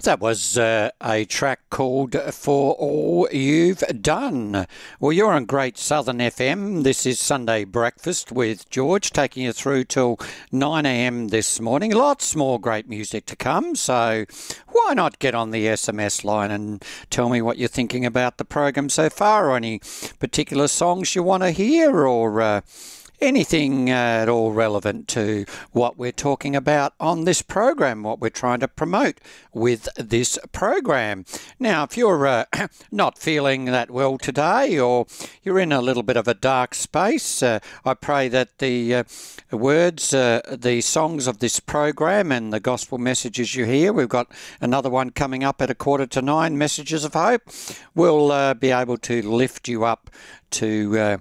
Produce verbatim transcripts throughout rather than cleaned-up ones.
That was uh, a track called For All You've Done. Well, you're on Great Southern F M. This is Sunday Breakfast with George, taking you through till nine a m this morning. Lots more great music to come, so why not get on the S M S line and tell me what you're thinking about the program so far, or any particular songs you want to hear, or uh, anything uh, at all relevant to what we're talking about on this program, what we're trying to promote with this program. Now, if you're uh, not feeling that well today, or you're in a little bit of a dark space, uh, I pray that the uh, words, uh, the songs of this program and the gospel messages you hear, we've got another one coming up at a quarter to nine, Messages of Hope, will uh, be able to lift you up to uh,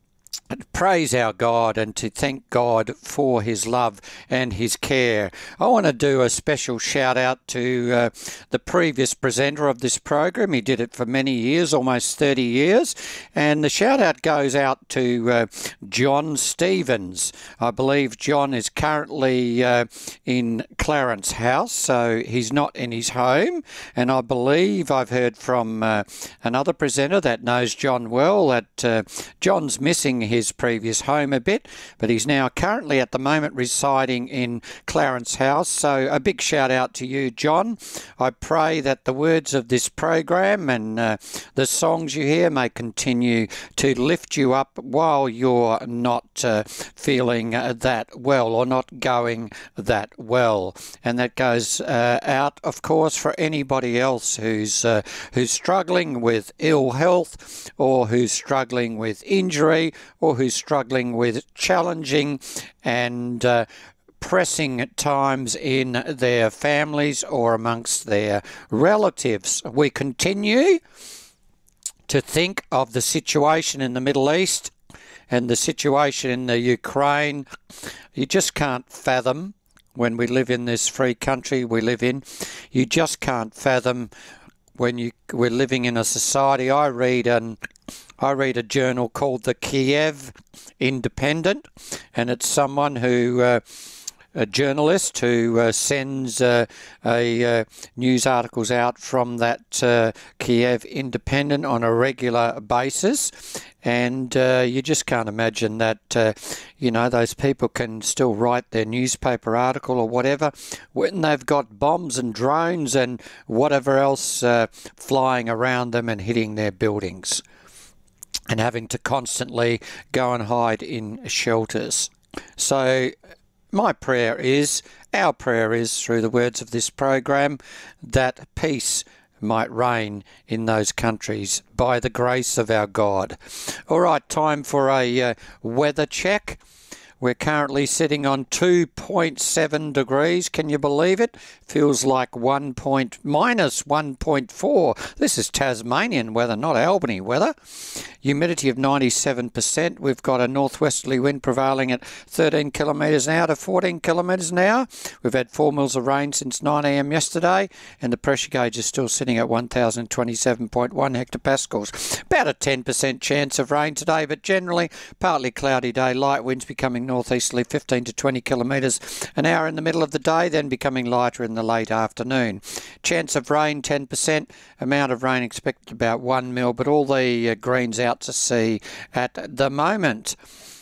praise our God and to thank God for his love and his care. I want to do a special shout out to uh, the previous presenter of this program. He did it for many years, almost thirty years, and the shout out goes out to uh, John Stevens. I believe John is currently uh, in Clarence House, so he's not in his home, and I believe I've heard from uh, another presenter that knows John well that uh, John's missing his his previous home a bit, but he's now currently at the moment residing in Clarence House. So a big shout out to you, John. I pray that the words of this program and uh, the songs you hear may continue to lift you up while you're not uh, feeling uh, that well, or not going that well. And that goes uh, out, of course, for anybody else who's uh, who's struggling with ill health, or who's struggling with injury, or who's struggling with challenging and uh, pressing times in their families or amongst their relatives. We continue to think of the situation in the Middle East and the situation in the Ukraine. You just can't fathom, when we live in this free country we live in, you just can't fathom when you we're living in a society. I read an I read a journal called the Kiev Independent, and it's someone who, uh, a journalist who uh, sends uh, a uh, news articles out from that uh, Kiev Independent on a regular basis, and uh, you just can't imagine that, uh, you know, those people can still write their newspaper article or whatever when they've got bombs and drones and whatever else uh, flying around them and hitting their buildings, and having to constantly go and hide in shelters. So my prayer is, our prayer is, through the words of this program, that peace might reign in those countries by the grace of our God. All right, time for a uh, weather check. We're currently sitting on two point seven degrees. Can you believe it? Feels like one point minus one point four. This is Tasmanian weather, not Albany weather. Humidity of ninety-seven percent. We've got a northwesterly wind prevailing at thirteen kilometres an hour to fourteen kilometres an hour. We've had four mils of rain since nine a m yesterday, and the pressure gauge is still sitting at one thousand twenty-seven point one hectopascals. About a ten percent chance of rain today, but generally partly cloudy day. Light winds becoming northeasterly fifteen to twenty kilometres an hour in the middle of the day, then becoming lighter in the late afternoon. Chance of rain ten percent. Amount of rain expected about one mil, but all the uh, greens out to sea at the moment.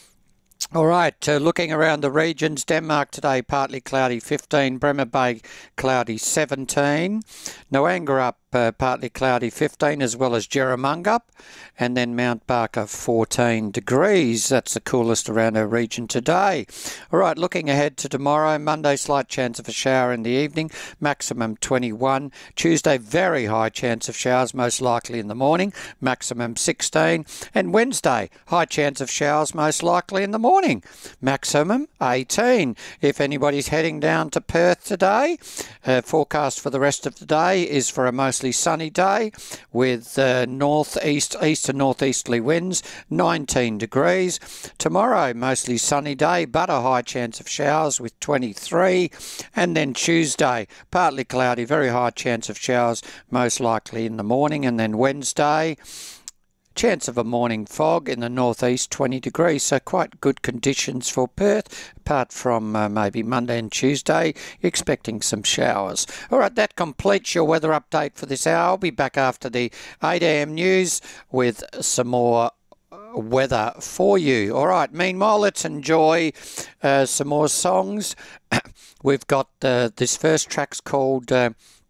All right, uh, looking around the regions, Denmark today partly cloudy fifteen, Bremer Bay cloudy seventeen, Noanga up uh, partly cloudy fifteen, as well as Jerramungup, and then Mount Barker fourteen degrees. That's the coolest around our region today. All right, looking ahead to tomorrow, Monday slight chance of a shower in the evening, maximum twenty-one. Tuesday very high chance of showers, most likely in the morning, maximum sixteen. And Wednesday high chance of showers, most likely in the morning, maximum eighteen. If anybody's heading down to Perth today, uh, forecast for the rest of the day is for a mostly sunny day with uh, north-east, east and northeasterly winds, nineteen degrees. Tomorrow, mostly sunny day, but a high chance of showers with twenty-three. And then Tuesday, partly cloudy, very high chance of showers, most likely in the morning. And then Wednesday, Chance of a morning fog in the northeast, twenty degrees, so quite good conditions for Perth. Apart from uh, maybe Monday and Tuesday, you're expecting some showers. All right, that completes your weather update for this hour. I'll be back after the eight a m news with some more weather for you. All right, meanwhile, let's enjoy uh, some more songs. We've got uh, this first track's called... Uh,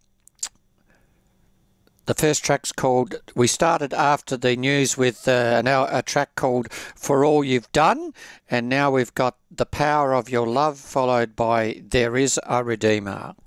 The first track's called, we started after the news with uh, an, a track called For All You've Done, and now we've got The Power of Your Love, followed by There Is a Redeemer.